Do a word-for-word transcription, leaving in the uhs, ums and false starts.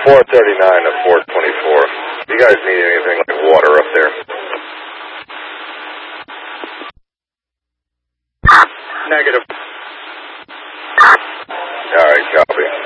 four thirty-nine to four twenty-four. You guys need anything like water up there? Negative. All right, copy.